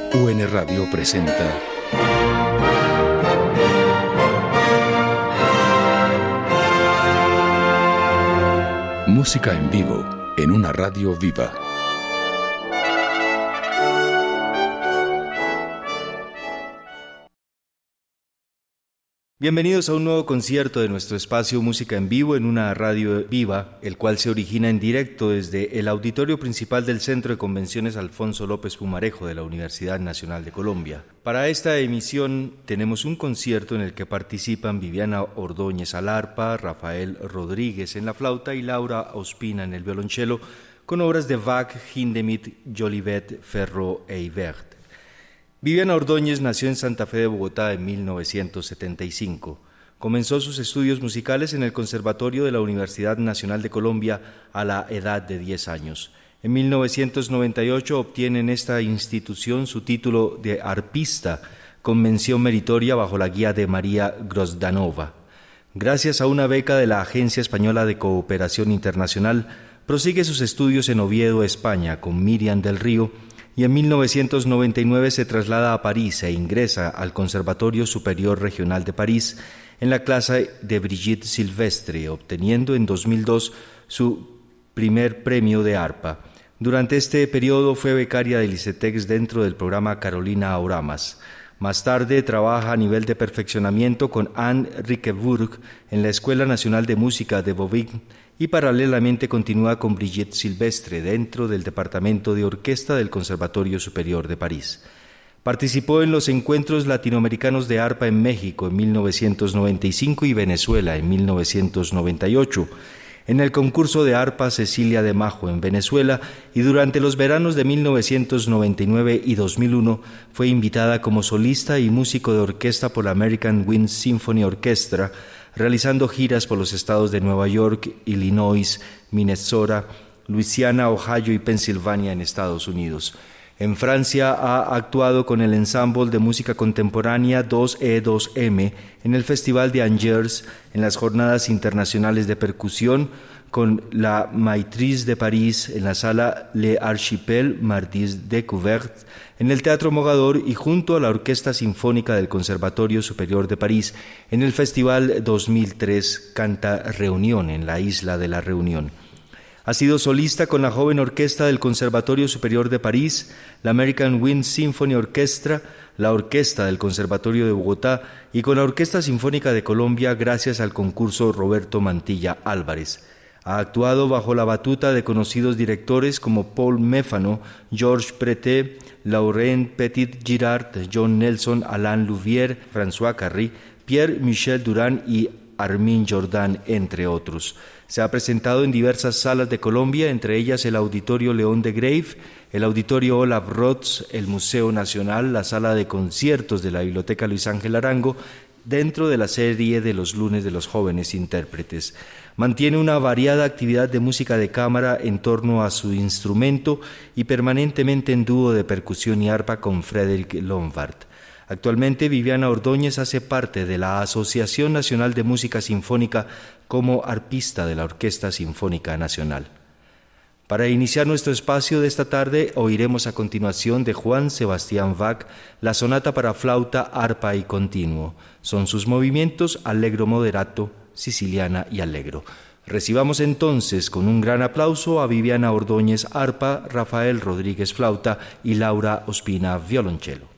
UN Radio presenta música en vivo en una radio viva. Bienvenidos a un nuevo concierto de nuestro espacio Música en Vivo en una radio viva, el cual se origina en directo desde el auditorio principal del Centro de Convenciones Alfonso López Pumarejo de la Universidad Nacional de Colombia. Para esta emisión tenemos un concierto en el que participan Viviana Ordóñez al arpa, Rafael Rodríguez en la flauta y Laura Ospina en el violonchelo, con obras de Bach, Hindemith, Jolivet, Ferro e Ibert. Viviana Ordóñez nació en Santa Fe de Bogotá en 1975. Comenzó sus estudios musicales en el Conservatorio de la Universidad Nacional de Colombia a la edad de 10 años. En 1998 obtiene en esta institución su título de arpista, con mención meritoria bajo la guía de María Grozdanova. Gracias a una beca de la Agencia Española de Cooperación Internacional, prosigue sus estudios en Oviedo, España, con Miriam del Río, y en 1999 se traslada a París e ingresa al Conservatorio Superior Regional de París en la clase de Brigitte Silvestre, obteniendo en 2002 su primer premio de arpa. Durante este periodo fue becaria del ICETEX dentro del programa Carolina Auramas. Más tarde trabaja a nivel de perfeccionamiento con Anne Rickeburg en la Escuela Nacional de Música de Bobigny y paralelamente continúa con Brigitte Silvestre dentro del Departamento de Orquesta del Conservatorio Superior de París. Participó en los Encuentros Latinoamericanos de Arpa en México en 1995 y Venezuela en 1998, en el concurso de arpa Cecilia de Majo en Venezuela, y durante los veranos de 1999 y 2001 fue invitada como solista y músico de orquesta por la American Wind Symphony Orchestra, realizando giras por los estados de Nueva York, Illinois, Minnesota, Luisiana, Ohio y Pensilvania en Estados Unidos. En Francia ha actuado con el ensamble de música contemporánea 2E2M en el Festival de Angers, en las Jornadas Internacionales de Percusión, con la Maîtrise de París en la sala Le Archipel Mardis Découverte, en el Teatro Mogador y junto a la Orquesta Sinfónica del Conservatorio Superior de París en el Festival 2003 Canta Reunión en la isla de la Reunión. Ha sido solista con la joven orquesta del Conservatorio Superior de París, la American Wind Symphony Orchestra, la Orquesta del Conservatorio de Bogotá y con la Orquesta Sinfónica de Colombia gracias al concurso Roberto Mantilla Álvarez. Ha actuado bajo la batuta de conocidos directores como Paul Méfano, Georges Preté, Laurent Petit-Girard, John Nelson, Alain Louvière, François Carry, Pierre-Michel Durand y Armin Jordan, entre otros. Se ha presentado en diversas salas de Colombia, entre ellas el Auditorio León de Grave, el Auditorio Olaf Rotz, el Museo Nacional, la Sala de Conciertos de la Biblioteca Luis Ángel Arango, dentro de la serie de los lunes de los jóvenes intérpretes. Mantiene una variada actividad de música de cámara en torno a su instrumento y permanentemente en dúo de percusión y arpa con Frédéric Lombard. Actualmente Viviana Ordóñez hace parte de la Asociación Nacional de Música Sinfónica como arpista de la Orquesta Sinfónica Nacional. Para iniciar nuestro espacio de esta tarde, oiremos a continuación de Juan Sebastián Bach la sonata para flauta, arpa y continuo. Son sus movimientos allegro moderato, siciliana y allegro. Recibamos entonces con un gran aplauso a Viviana Ordóñez arpa, Rafael Rodríguez flauta y Laura Ospina violonchelo.